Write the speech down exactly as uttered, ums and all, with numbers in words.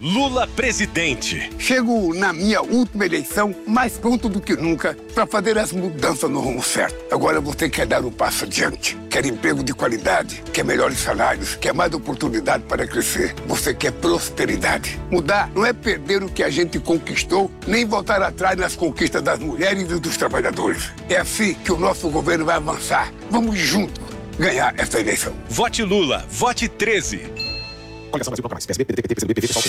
Lula presidente. Chego na minha última eleição mais pronto do que nunca para fazer as mudanças no rumo certo. Agora você quer dar um passo adiante. Quer emprego de qualidade, quer melhores salários, quer mais oportunidade para crescer. Você quer prosperidade. Mudar não é perder o que a gente conquistou, nem voltar atrás nas conquistas das mulheres e dos trabalhadores. É assim que o nosso governo vai avançar. Vamos juntos ganhar essa eleição. Vote Lula, vote treze. Coligação Brasil Bloco Mais, P S B, P D T, P C B, P V, Pessoal,